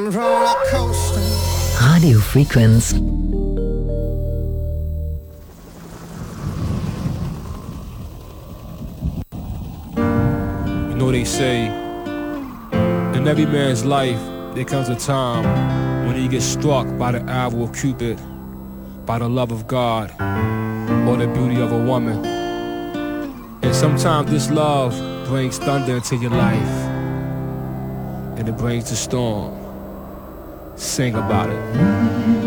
roller coaster. Radio Frequenz. You know they say, in every man's life, there comes a time when he gets struck by the arrow of Cupid, by the love of God, or the beauty of a woman. And sometimes this love brings thunder into your life, and it brings the storm. Sing about it.